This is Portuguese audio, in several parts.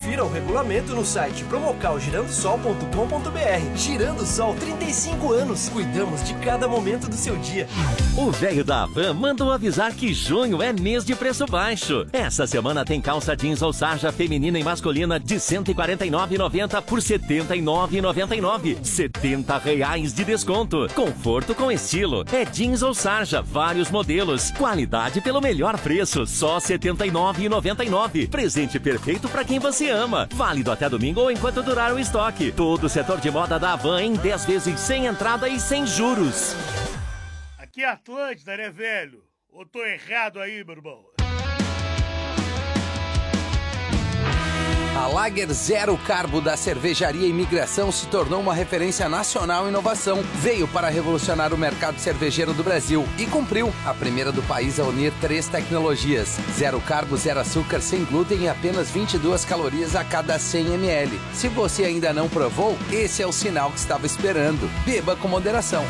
Confira o regulamento no site promocalgirandosol.com.br. Girando Sol, 35 anos. Cuidamos de cada momento do seu dia. O velho da Havan mandou avisar que junho é mês de preço baixo. Essa semana tem calça jeans ou sarja feminina e masculina de R$ 149,90 por R$ 79,99. R$ 70 de desconto. Conforto com estilo. É jeans ou sarja, vários modelos. Qualidade pelo melhor preço, só R$ 79,99. Presente perfeito para quem você ama. Válido até domingo ou enquanto durar o estoque. Todo o setor de moda da Havan em 10 vezes sem entrada e sem juros. Aqui é Atlântida, né, velho? Ou tô errado aí, meu irmão? A Lager Zero Carbo da Cervejaria Imigração se tornou uma referência nacional em inovação. Veio para revolucionar o mercado cervejeiro do Brasil e cumpriu. A primeira do país a unir 3 tecnologias. Zero carbo, zero açúcar, sem glúten e apenas 22 calorias a cada 100 ml. Se você ainda não provou, esse é o sinal que estava esperando. Beba com moderação.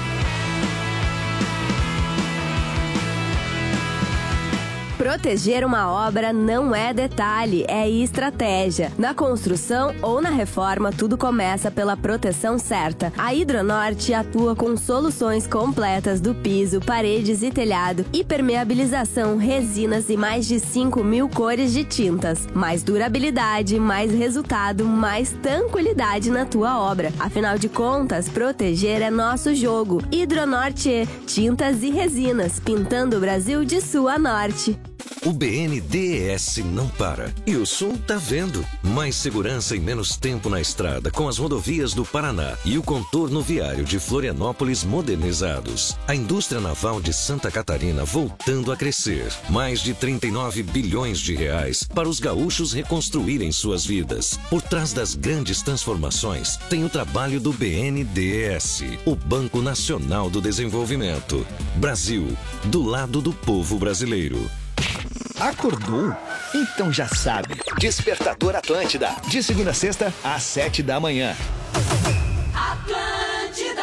Proteger uma obra não é detalhe, é estratégia. Na construção ou na reforma, tudo começa pela proteção certa. A Hidronorte atua com soluções completas do piso, paredes e telhado, impermeabilização, resinas e mais de 5.000 cores de tintas. Mais durabilidade, mais resultado, mais tranquilidade na tua obra. Afinal de contas, proteger é nosso jogo. Hidronorte, tintas e resinas, pintando o Brasil de sul a norte. O BNDES não para. E o Sul tá vendo. Mais segurança e menos tempo na estrada com as rodovias do Paraná e o contorno viário de Florianópolis modernizados. A indústria naval de Santa Catarina voltando a crescer. Mais de 39 bilhões de reais para os gaúchos reconstruírem suas vidas. Por trás das grandes transformações tem o trabalho do BNDES, o Banco Nacional do Desenvolvimento. Brasil, do lado do povo brasileiro. Acordou? Então já sabe. Despertador Atlântida. De segunda a sexta, às 7 da manhã. Atlântida.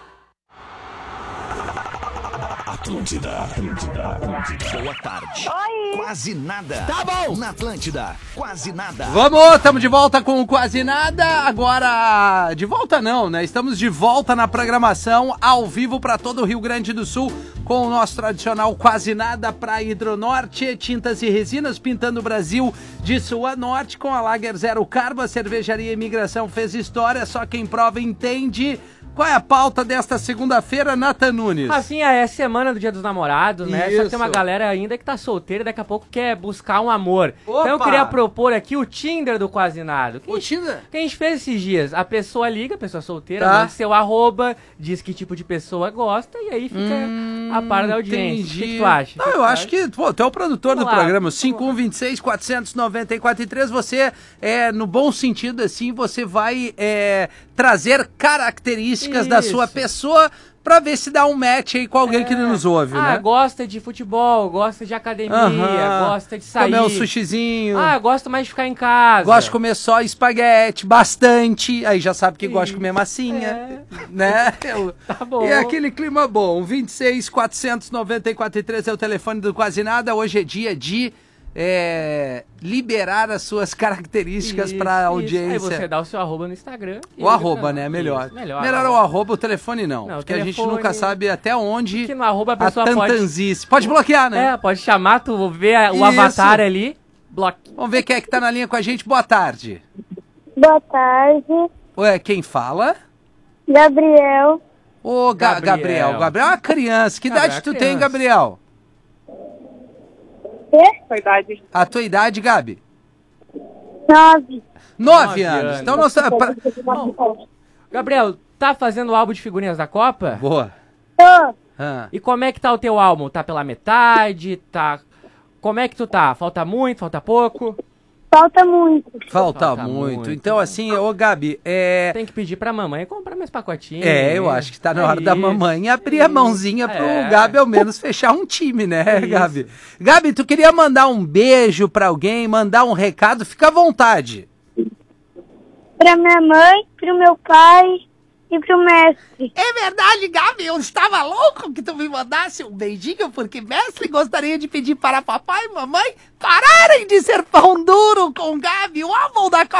Boa tarde. Oi. Quase nada. Tá bom. Na Atlântida. Quase nada. Vamos, estamos de volta com o Quase Nada. Agora, de volta não, né? Estamos de volta na programação, ao vivo para todo o Rio Grande do Sul, com o nosso tradicional Quase Nada para Hidronorte, tintas e resinas, pintando o Brasil de sul a norte, com a Lager Zero Carbo. A Cervejaria Imigração fez história, só quem prova entende. Qual é a pauta desta segunda-feira, Nathan Nunes? Assim, é semana do Dia dos Namorados, né? Isso. Só que tem uma galera ainda que tá solteira e daqui a pouco quer buscar um amor. Opa! Então eu queria propor aqui o Tinder do Quase Nada. O Tinder? Que a gente fez esses dias. A pessoa liga, a pessoa solteira, Tá. manda seu arroba, diz que tipo de pessoa gosta e aí fica a par da audiência. Entendi. O que tu acha? Não, eu acho que, pô, tu é o produtor do Vamos lá, programa, vamos lá. 5126-494-3, você, no bom sentido, assim, você vai trazer características da sua pessoa pra ver se dá um match aí com alguém que nos ouve, né? Gosta de futebol, gosta de academia, gosta de sair. Comer um sushizinho. Gosta mais de ficar em casa. Gosta de comer só espaguete, bastante. Aí já sabe que gosta de comer massinha, né? Tá bom. E aquele clima bom. 26-494-3 é o telefone do Quase Nada. Hoje é dia de liberar as suas características pra audiência. Aí você dá o seu arroba no Instagram. O arroba, né? Melhor. Isso, melhor é o arroba, o telefone não. Não, porque o a gente telefone- nunca sabe até onde Que no arroba a a pessoa tantanzice. Pode bloquear, né? pode chamar, tu vê o Isso. avatar ali, bloque. Vamos ver quem é que tá na linha com a gente. Boa tarde. Boa tarde. Ué, quem fala? Gabriel. Ô, Gabriel. Gabriel é uma criança. Que Gabriel idade é tu tem, criança. Gabriel? Sua idade? A tua idade, Gabi? 9. 9 anos. Então, nós... Gabriel, tá fazendo o álbum de figurinhas da Copa? Boa. Tô. E como é que tá o teu álbum? Tá pela metade? Tá... Como é que tu tá? Falta muito? Falta pouco? Falta muito. Falta muito. Então, assim, ô, Gabi, Tem que pedir pra mamãe comprar mais pacotinhos. eu acho que tá na hora da mamãe abrir a mãozinha pro É. Gabi, ao menos, fechar um time, né, Gabi? Gabi, tu queria mandar um beijo pra alguém, mandar um recado? Fica à vontade. Pra minha mãe, pro meu pai e pro mestre. É verdade, Gabi, eu estava louco que tu me mandasse um beijinho, porque mestre gostaria de pedir para papai e mamãe pararem de ser pão duro com Gabi, o álbum da